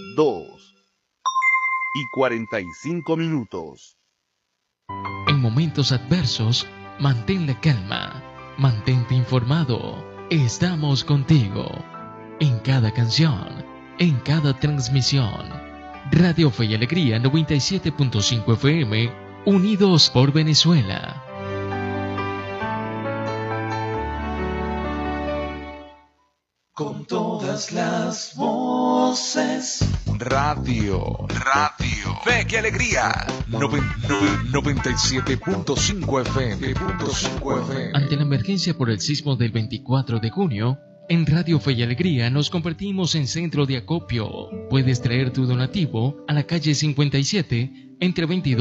2:45. En momentos adversos, mantén la calma, mantente informado. Estamos contigo. En cada canción, en cada transmisión. Radio Fe y Alegría 97.5 FM, unidos por Venezuela. Con todas las voces. Radio. Fe y Alegría. 97.5 FM. Ante la emergencia por el sismo del 24 de junio, en Radio Fe y Alegría nos convertimos en centro de acopio. Puedes traer tu donativo a la calle 57, entre 22